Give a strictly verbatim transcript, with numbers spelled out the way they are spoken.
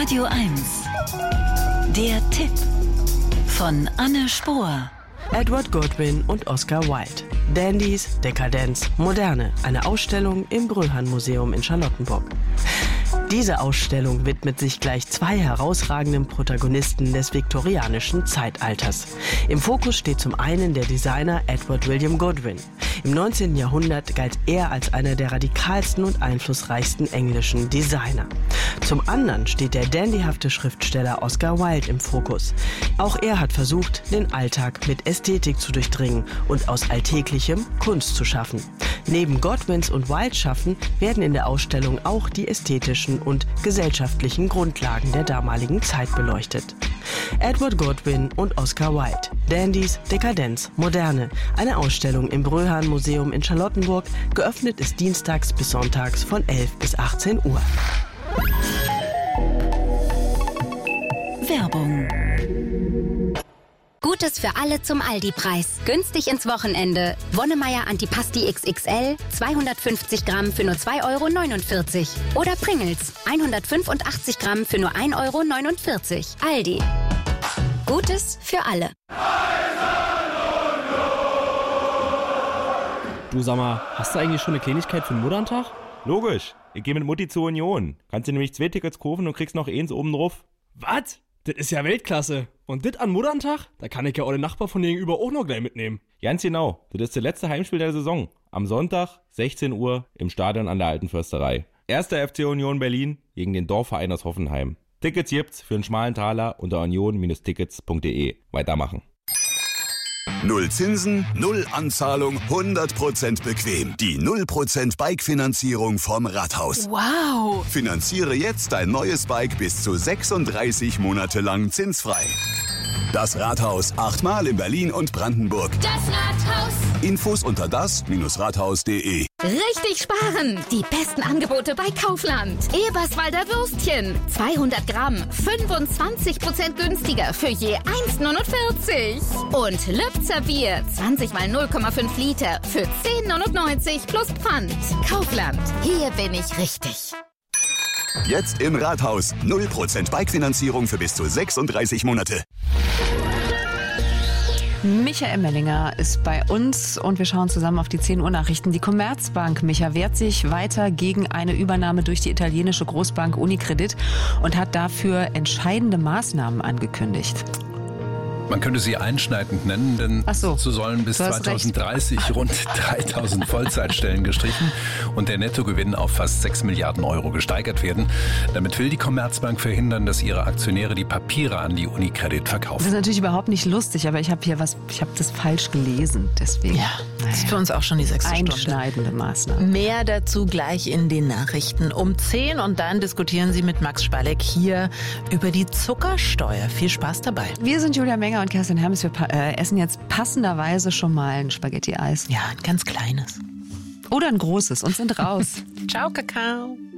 Radio eins. Der Tipp von Anne Spohr. Edward Godwin und Oscar Wilde. Dandys, Dekadenz, Moderne. Eine Ausstellung im Bröhan-Museum in Charlottenburg. Diese Ausstellung widmet sich gleich zwei herausragenden Protagonisten des viktorianischen Zeitalters. Im Fokus steht zum einen der Designer Edward William Godwin. Im neunzehnten Jahrhundert galt er als einer der radikalsten und einflussreichsten englischen Designer. Zum anderen steht der dandyhafte Schriftsteller Oscar Wilde im Fokus. Auch er hat versucht, den Alltag mit Ästhetik zu durchdringen und aus Alltäglichem Kunst zu schaffen. Neben Godwins und Wildes Schaffen werden in der Ausstellung auch die ästhetischen und gesellschaftlichen Grundlagen der damaligen Zeit beleuchtet. Edward Godwin und Oscar Wilde. Dandys, Dekadenz, Moderne. Eine Ausstellung im Bröhan-Museum in Charlottenburg. Geöffnet ist dienstags bis sonntags von elf bis achtzehn Uhr. Werbung. Gutes für alle zum Aldi-Preis. Günstig ins Wochenende. Wonnemeier Antipasti X X L, zweihundertfünfzig Gramm für nur zwei Euro neunundvierzig. Oder Pringles, hundertfünfundachtzig Gramm für nur ein Euro neunundvierzig. Aldi. Gutes für alle. Du, sag mal, hast du eigentlich schon eine Kleinigkeit für den Mutterntag? Logisch. Ich gehe mit Mutti zur Union. Kannst du nämlich zwei Tickets kaufen und kriegst noch eins oben drauf. Was? Das ist ja Weltklasse. Und das an Mutterntag? Da kann ich ja auch den Nachbar von gegenüber auch noch gleich mitnehmen. Ganz genau. Das ist das letzte Heimspiel der Saison. Am Sonntag, sechzehn Uhr, im Stadion an der Alten Försterei. Erster F C Union Berlin gegen den Dorfverein aus Hoffenheim. Tickets gibt's für einen schmalen Taler unter union Bindestrich tickets punkt de. Weitermachen. Null Zinsen, null Anzahlung, hundert Prozent bequem. Die null Prozent Bike-Finanzierung vom Rathaus. Wow! Finanziere jetzt dein neues Bike bis zu sechsunddreißig Monate lang zinsfrei. Das Rathaus, achtmal in Berlin und Brandenburg. Das Rathaus. Infos unter das Rathaus punkt de. Richtig sparen! Die besten Angebote bei Kaufland. Eberswalder Würstchen. zweihundert Gramm. fünfundzwanzig Prozent günstiger für je eins neunundvierzig. Und Lübzer Bier. zwanzig mal null Komma fünf Liter für zehn neunundneunzig plus Pfand. Kaufland. Hier bin ich richtig. Jetzt im Rathaus. null Prozent Bike-Finanzierung für bis zu sechsunddreißig Monate. Michael Mellinger ist bei uns und wir schauen zusammen auf die zehn Uhr Nachrichten. Die Commerzbank, Micha, wehrt sich weiter gegen eine Übernahme durch die italienische Großbank Unicredit und hat dafür entscheidende Maßnahmen angekündigt. Man könnte sie einschneidend nennen, denn Ach so, so sollen bis zweitausenddreißig recht. Rund dreitausend Vollzeitstellen gestrichen und der Nettogewinn auf fast sechs Milliarden Euro gesteigert werden. Damit will die Commerzbank verhindern, dass ihre Aktionäre die Papiere an die Unicredit verkaufen. Das ist natürlich überhaupt nicht lustig, aber ich habe hier was, ich habe das falsch gelesen, deswegen. Ja, das ist für uns auch schon die sechste Stunde. Einschneidende Maßnahmen. Mehr dazu gleich in den Nachrichten um zehn und dann diskutieren Sie mit Max Spalleck hier über die Zuckersteuer. Viel Spaß dabei. Wir sind Julia Menger und Kerstin Hermes. Wir äh, essen jetzt passenderweise schon mal ein Spaghetti-Eis. Ja, ein ganz kleines. Oder ein großes und sind raus. Ciao, Kakao.